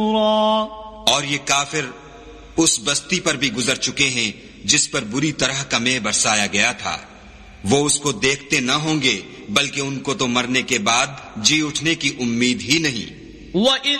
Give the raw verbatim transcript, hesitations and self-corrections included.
और ये काफिर उस बस्ती पर भी गुजर चुके हैं जिस पर बुरी तरह का मेह बरसाया गया था। वो उसको देखते न होंगे, बल्कि उनको तो मरने के बाद जी उठने की उम्मीद ही नहीं।